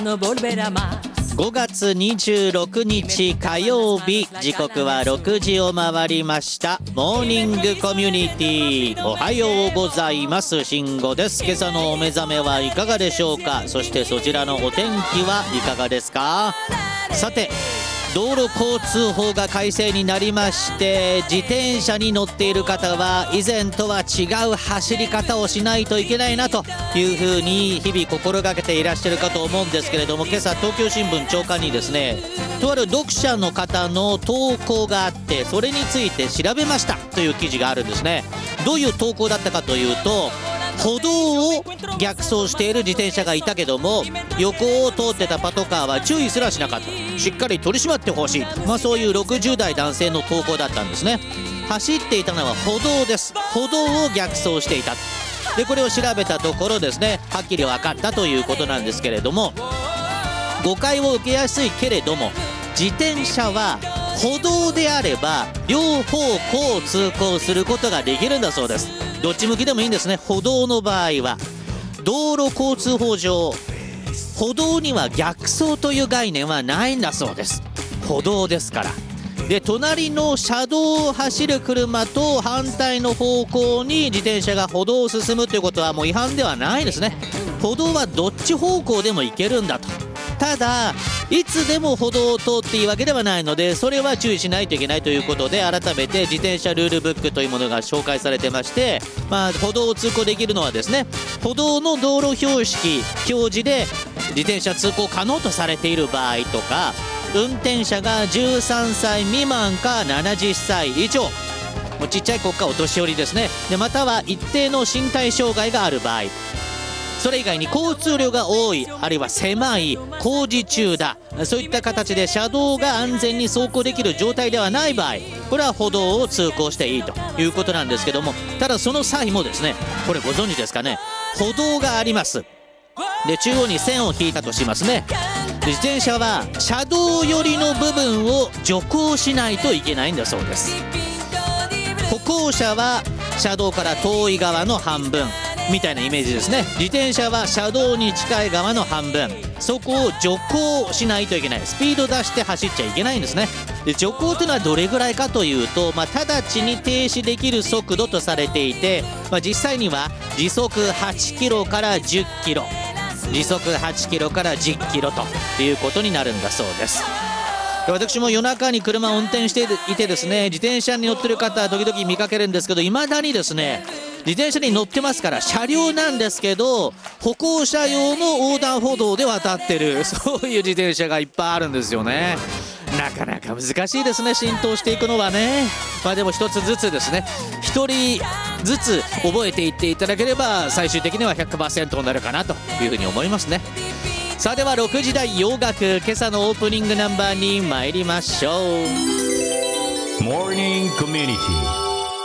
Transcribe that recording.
5月26日火曜日、時刻は6時を回りました。モーニングコミュニティ、おはようございます。慎吾です。今朝のお目覚めはいかがでしょうか。そしてそちらのお天気はいかがですか。さて、道路交通法が改正になりまして、自転車に乗っている方は以前とは違う走り方をしないといけないなというふうに日々心がけていらっしゃるかと思うんですけれども、今朝東京新聞朝刊にですね、とある読者の方の投稿があって、それについて調べましたという記事があるんですね。どういう投稿だったかというと、歩道を逆走している自転車がいたけども、横を通ってたパトカーは注意すらしなかった、しっかり取り締まってほしい、そういう60代男性の投稿だったんですね。走っていたのは歩道です。歩道を逆走していた。でこれを調べたところですね、はっきり分かったということなんですけれども、誤解を受けやすいけれども、自転車は歩道であれば両方向通行することができるんだそうです。どっち向きでもいいんですね。歩道の場合は道路交通法上、歩道には逆走という概念はないんだそうです。歩道ですから。で隣の車道を走る車と反対の方向に自転車が歩道を進むということはもう違反ではないですね。歩道はどっち方向でも行けるんだと。ただいつでも歩道を通っていいわけではないので、それは注意しないといけないということで、改めて自転車ルールブックというものが紹介されてまして、歩道を通行できるのはですね、歩道の道路標識表示で自転車通行可能とされている場合とか、運転者が13歳未満か70歳以上、もうちっちゃい子かお年寄りですね。でまたは一定の身体障害がある場合、それ以外に交通量が多い、あるいは狭い、工事中だ、そういった形で車道が安全に走行できる状態ではない場合、これは歩道を通行していいということなんですけども、ただその際もですね、これご存知ですかね、歩道があります。で中央に線を引いたとしますね。で自転車は車道寄りの部分を徐行しないといけないんだそうです。歩行者は車道から遠い側の半分みたいなイメージですね。自転車は車道に近い側の半分、そこを徐行しないといけない。スピード出して走っちゃいけないんですね。で徐行というのはどれぐらいかというと、直ちに停止できる速度とされていて、実際には時速8キロから10キロ、時速8キロから10キロということになるんだそうです。私も夜中に車を運転していてですね、自転車に乗ってる方時々見かけるんですけど、未だにですね、自転車に乗ってますから車両なんですけど、歩行者用の横断歩道で渡ってる、そういう自転車がいっぱいあるんですよね。なかなか難しいですね、浸透していくのはね。でも一つずつですね、一人ずつ覚えていっていただければ、最終的には 100% になるかなというふうに思いますね。さあでは6時台洋楽、今朝のオープニングナンバーに参りましょう。 モーニングコミュニティ